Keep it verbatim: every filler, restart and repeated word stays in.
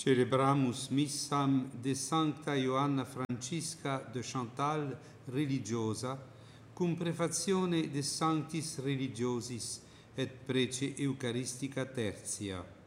Celebramus missam de Sancta Ioanna Francisca de Chantal religiosa, cum prefazione de Sanctis religiosis et prece Eucharistica tertia.